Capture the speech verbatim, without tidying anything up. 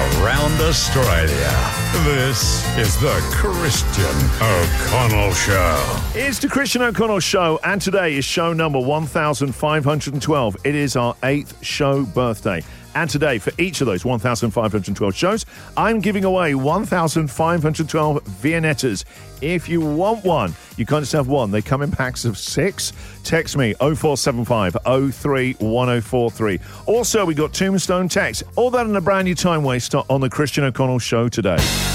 around Australia. This is the Christian O'Connell Show. It's the Christian O'Connell Show, and today is show number one thousand five hundred twelve. It is our eighth show birthday. And today, for each of those one thousand five hundred twelve shows, I'm giving away one thousand five hundred twelve Viennettas. If you want one, you can't just have one. They come in packs of six. Text me oh four seven five oh three one oh four three. Also, we got Tombstone text. All that in a brand new time waster on the Christian O'Connell Show today.